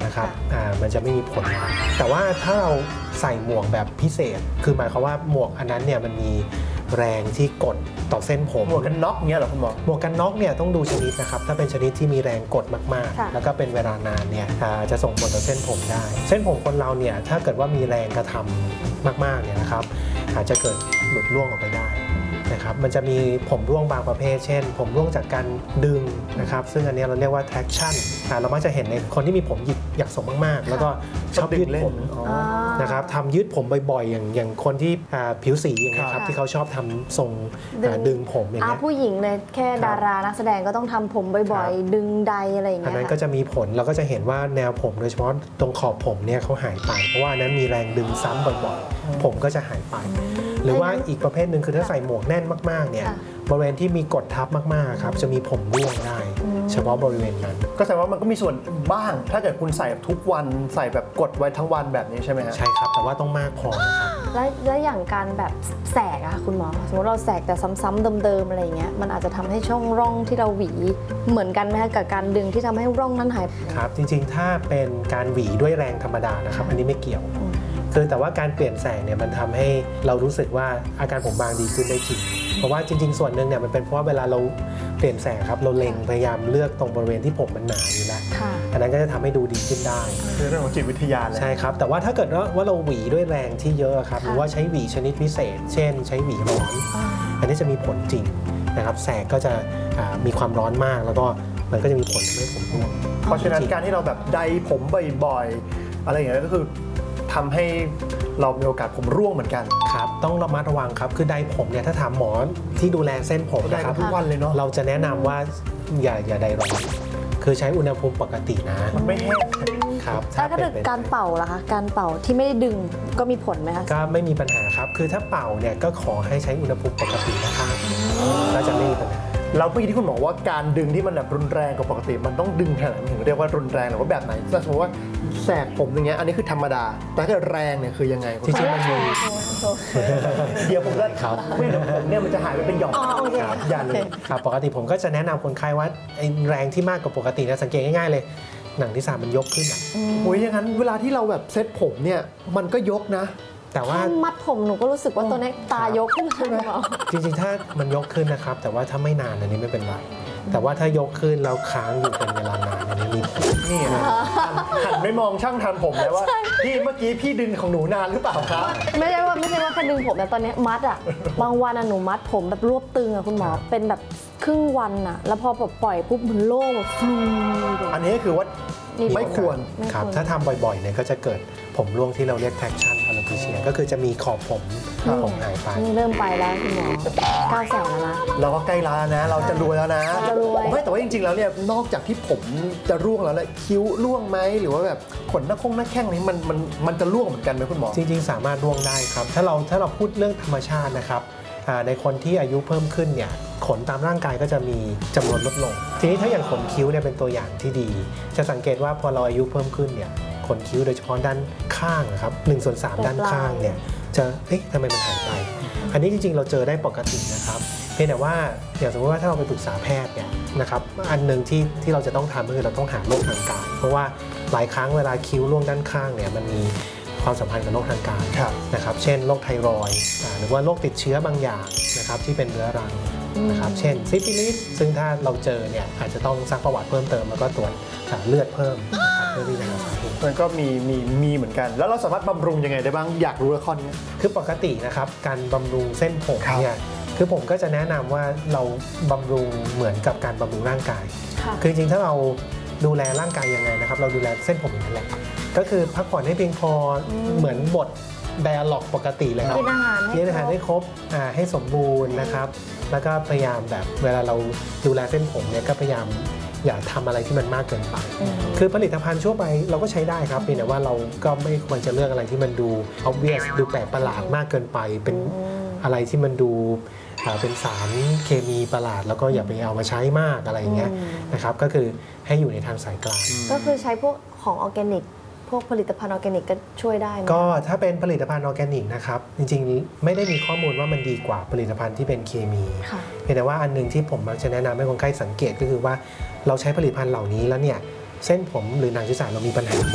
นะครับมันจะไม่มีผลแต่ว่าถ้าเราใส่หมวกแบบพิเศษคือหมายความว่าหมวกอันนั้นเนี่ยมันมีแรงที่กดต่อเส้นผมหมวกกันน็อกเงี้ยเหรอคุณหมอหมวกกันน็อกเนี่ยต้องดูชนิดนะครับถ้าเป็นชนิดที่มีแรงกดมากๆแล้วก็เป็นเวลานานเนี่ยจะส่งผลต่อเส้นผมได้เส้นผมคนเราเนี่ยถ้าเกิดว่ามีแรงกระทำมากๆเนี่ยนะครับอาจจะเกิดหลุดร่วงออกไปได้นะครับมันจะมีผมร่วงบางประเภทเช่นผมร่วงจากการดึงนะครับซึ่งอันนี้เราเรียกว่า traction เรามักจะเห็นในคนที่มีผมหยิกหยักโศกมากๆแล้วก็ชอบยืดผมนะครับทำยืดผมบ่อยๆอย่างคนที่ผิวสีอย่างนี้ครับที่เขาชอบทำทรงดึงผมอย่างเงี้ยผู้หญิงเลยแค่ดารานักแสดงก็ต้องทำผมบ่อยๆดึงใดอะไรอย่างเงี้ยอันนั้นก็จะมีผลเราก็จะเห็นว่าแนวผมโดยเฉพาะตรงขอบผมเนี่ยเขาหายไปเพราะว่านั้นมีแรงดึงซ้ำบ่อยๆผมก็จะหายไปหรือว่าอีกประเภทหนึ่งคือถ้าใส่หมวกแน่นมากๆเนี่ยบริเวณที่มีกดทับมากๆครับจะมีผมร่วงได้เฉพาะบริเวณนั้นก็แสดงว่ามันก็มีส่วนบ้างถ้าเกิดคุณใส่ทุกวันใส่แบบกดไว้ทั้งวันแบบนี้ใช่ไหมฮะใช่ครับแต่ว่าต้องมากพอนะครับแล้วอย่างการแบบแสกอะคุณหมอสมมติเราแสกแต่ซ้ำๆเดิมๆอะไรเงี้ยมันอาจจะทำให้ช่องร่องที่เราหวีเหมือนกันไหมคะกับการดึงที่ทำให้ร่องนั้นหายครับจริงๆถ้าเป็นการหวีด้วยแรงธรรมดานะครับอันนี้ไม่เกี่ยวคือแต่ว่าการเปลี่ยนแสงเนี่ยมันทำให้เรารู้สึกว่าอาการผมบางดีขึ้นได้จริงเพราะว่าจริงๆส่วนหนึ่งเนี่ยมันเป็นเพราะว่าเวลาเราเปลี่ยนแสงครับเราเล็งพยายามเลือกตรงบริเวณที่ผมมันหนาอยู่แล้วอันนั้นก็จะทำให้ดูดีขึ้นได้คือเรื่องของจิตวิทยาเลยใช่ครับแต่ว่าถ้าเกิดว่าเราหวีด้วยแรงที่เยอะครับหรือว่าใช้หวีชนิดพิเศษ เช่นใช้หวีร้อนอันนี้จะมีผลจริงนะครับแสงก็จะมีความร้อนมากแล้วก็มันก็จะมีผลทำให้ผมร่วงเพราะฉะนั้นการที่เราแบบใดผมบ่อยๆอะไรอย่างเงี้ยก็คือทำให้เรามีโอกาสผมร่วงเหมือนกันครับต้องระมัดระวังครับคือไดผมเนี่ยถ้าถามหมอที่ดูแลเส้นผมนะครับทุกวันเลยเนาะเราจะแนะนำว่าอย่าไดร้อนคือใช้อุณหภูมิปกตินะมันไม่แห้งครับถ้าเกิดการเป่าล่ะคะการเป่าที่ไม่ได้ดึงก็มีผลไหมคะก็ไม่มีปัญหาครับคือถ้าเป่าเนี่ยก็ขอให้ใช้อุณหภูมิปกตินะครับก็จะไม่มีปัญหาเราเมื่อกี้ที่คุณบอกว่าการดึงที่มันแบบรุนแรงกว่าปกติมันต้องดึงขนาดไหนถึงเรียกว่ารุนแรงหรือว่าแบบไหนสมมติว่าแสกผมอย่างเงี้ยอันนี้คือธรรมดาแต่ถ้าแรงเนี่ยคือยังไงจริงๆมันมีเดี๋ยวผมจะไม่เดี๋ยวผมเนี่ยมันจะหายไปเป็นหย่อมอย่าเลยครับปกติผมก็จะแนะนำคนไข้ว่าแรงที่มากกว่าปกตินะสังเกตง่ายๆเลยหนังที่3มันยกขึ้นอ่ะโอ้ยอย่างนั้นเวลาที่เราแบบเซ็ตผมเนี่ยมันก็ยกนะแต่ว่ามัดผมหนูก็รู้สึกว่าตัวนี้ตายกขึ้นใช่ไหมจริงๆถ้ามันยกขึ้นนะครับแต่ว่าถ้าไม่นานอันนี้ไม่เป็นไรแต่ว่าถ้ายกขึ้นแล้วค้างอยู่เป็นเวลานานอันนี้มีผลนี่นะหันไม่มองช่างทำผมเลยว่าพี่เมื่อกี้พี่ดึงของหนูนานหรือเปล่าครับไม่ใช่ว่าแค่ดึงผมแต่ตอนนี้มัดอะบางวันหนูมัดผมแบบรวบตึงอะคุณหมอเป็นแบบครึ่งวันอะแล้วพอแบบปล่อยปุ๊บมันโล่งแบบฟูอันนี้คือว่าไม่ควรครับถ้าทำบ่อยๆเนี่ยก็จะเกิดผมร่วงที่เราเรียก traction alopecia ก็คือจะมีขอบผมหายไปนี่เริ่มไปแล้วคุณหมอ9 แสนแล้วนะเราก็ใกล้แล้วนะเราจะรวยแล้วนะไม่แต่ว่าจริงๆแล้วเนี่ยนอกจากที่ผมจะร่วงแล้วเนี่ยคิ้วร่วงไหมหรือว่าแบบขนหน้าแข้งนี้มันจะร่วงเหมือนกันไหมคุณหมอจริงๆสามารถร่วงได้ครับถ้าเราพูดเรื่องธรรมชาตินะครับในคนที่อายุเพิ่มขึ้นเนี่ยขนตามร่างกายก็จะมีจำนวนลดลงทีนี้ถ้าอย่างขนคิ้วเนี่ยเป็นตัวอย่างที่ดีจะสังเกตว่าพอเราอายุเพิ่มขึ้นเนี่ยขนคิ้วโดยเฉพาะด้านข้างนะครับ1/3ด้านข้างเนี่ยจะทำไมมันหายไปอันนี้จริงๆเราเจอได้ปกตินะครับเพียงแต่ว่าอย่างสมมติว่าถ้าเราไปปรึกษาแพทย์เนี่ยนะครับอันหนึ่งที่เราจะต้องทำก็คือเราต้องหาโรคทางกายเพราะว่าหลายครั้งเวลาคิ้วร่วงด้านข้างเนี่ยมันมีความสัมพันธ์กับโรคทางกายนะครับเช่นโรคไทรอยด์หรือว่าโรคติดเชื้อบางอย่างนะครับที่เป็นเรื้อรังนะครับเช่นซิฟิลิสซึ่งถ้าเราเจอเนี่ยอาจจะต้องซักประวัติเพิ่มเติมแล้วก็ตรวจเลือดเพิ่มเพื่อที่จะหาสาเหตุมันก็มีเหมือนกันแล้วเราสามารถบำรุงยังไงได้บ้างอยากรู้ข้อนี้คือปกตินะครับการบำรุงเส้นผมเนี่ยคือผมก็จะแนะนำว่าเราบำรุงเหมือนกับการบำรุงร่างกายคือจริงๆถ้าเราดูแลร่างกายยังไงนะครับเราดูแลเส้นผมอย่างนั้นแหละก็คือพักผ่อนให้เพียงพอเหมือนบทไดอะล็อกปกติเลยครับกินอาหารให้ครบให้สมบูรณ์นะครับแล้วก็พยายามแบบเวลาเราดูแลเส้นผมเนี่ยก็พยายามอย่าทำอะไรที่มันมากเกินไปคือผลิตภัณฑ์ทั่วไปเราก็ใช้ได้ครับเพียงแต่ว่าเราก็ไม่ควรจะเลือกอะไรที่มันดู obvious ดูแปลกประหลาดมากเกินไปเป็นอะไรที่มันดูเป็นสารเคมีประหลาดแล้วก็อย่าไปเอามาใช้มากอะไรอย่างเงี้ยนะครับก็คือให้อยู่ในทางสายกลางก็คือใช้พวกของออร์แกนิกพวกผลิตภัณฑ์ออร์แกนิกก็ช่วยได้ไหมก็ถ้าเป็นผลิตภัณฑ์ออร์แกนิกนะครับจริงๆไม่ได้มีข้อมูลว่ามันดีกว่าผลิตภัณฑ์ที่เป็นเคมีเพียงแต่ว่าอันนึงที่ผมมักจะแนะนำให้คนไข้สังเกตก็คือว่าเราใช้ผลิตภัณฑ์เหล่านี้แล้วเนี่ยเส้นผมหรือหนังศีรษะเรามีปัญหาไหม